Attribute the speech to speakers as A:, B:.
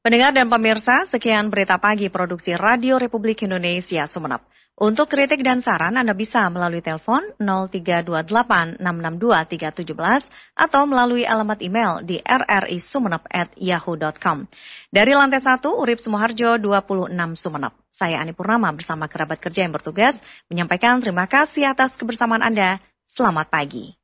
A: Pendengar dan pemirsa, sekian berita pagi produksi Radio Republik Indonesia Sumeneb. Untuk kritik dan saran Anda bisa melalui telepon 0328 662 317 atau melalui alamat email di rrisumeneb@yahoo.com. Dari lantai 1, Urip Sumoharjo 26 Sumeneb. Saya Ani Purnama bersama kerabat kerja yang bertugas menyampaikan terima kasih atas kebersamaan Anda. Selamat pagi.